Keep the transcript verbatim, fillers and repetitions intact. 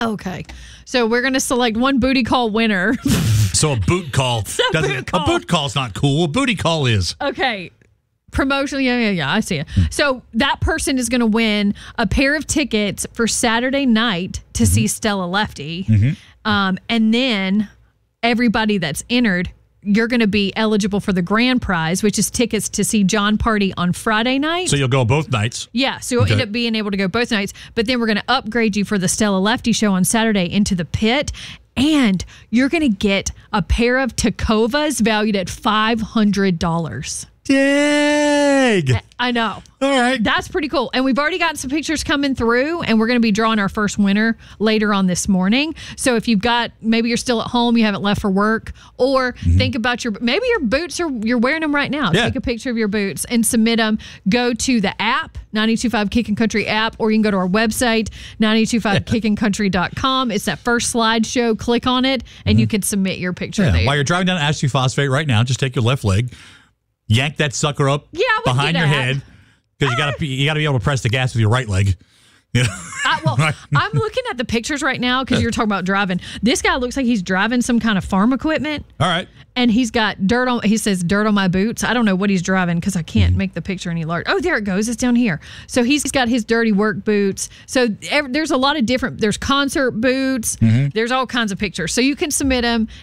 Okay. So we're going to select one booty call winner. So a boot call. a doesn't, boot call. A boot call's not cool. A booty call is. Okay. Promotion. Yeah, yeah, yeah. I see it. So that person is going to win a pair of tickets for Saturday night to mm-hmm. see Stella Lefty. Mm-hmm. Um, and then everybody that's entered, you're going to be eligible for the grand prize, which is tickets to see John Party on Friday night. So you'll go both nights. Yeah, so you'll okay. end up being able to go both nights. But then we're going to upgrade you for the Stella Lefty show on Saturday into the pit. And you're going to get a pair of Tecovas valued at five hundred dollars. Dang! I know. All right. That's pretty cool. And we've already got some pictures coming through, and we're going to be drawing our first winner later on this morning. So if you've got, maybe you're still at home, you haven't left for work, or mm-hmm. think about your, maybe your boots are, you're wearing them right now. Yeah. Take a picture of your boots and submit them. Go to the app, ninety-two point five Kickin' Country app, or you can go to our website, ninety-two point five kickin country dot com. It's that first slideshow. Click on it, and mm-hmm. you can submit your picture yeah. there. While you're driving down Ashley Phosphate right now, just take your left leg, yank that sucker up yeah, behind your head, because you got to you got to be able to press the gas with your right leg. Yeah. I, well, I'm looking at the pictures right now because you're talking about driving. This guy looks like he's driving some kind of farm equipment. All right. And he's got dirt on, he says dirt on my boots. I don't know what he's driving because I can't mm-hmm. make the picture any larger. Oh, there it goes. It's down here. So he's got his dirty work boots. So every, there's a lot of different, there's concert boots. Mm-hmm. There's all kinds of pictures. So you can submit them.